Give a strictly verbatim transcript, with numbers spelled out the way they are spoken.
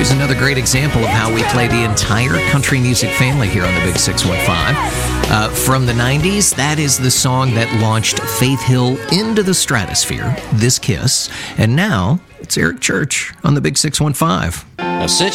Here's another great example of how we play the entire country music family here on the Big six one five. Uh, from the nineties, that is the song that launched Faith Hill into the stratosphere, This Kiss. And now, it's Eric Church on the Big six one five. A